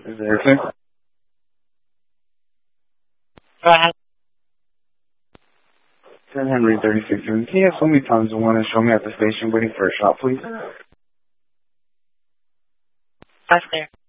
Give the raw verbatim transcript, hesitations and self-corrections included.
Is there anything? Go ahead. ten Henry thirty-six. Can you have so many times you want to show me at the station waiting for a shot, please? That's there.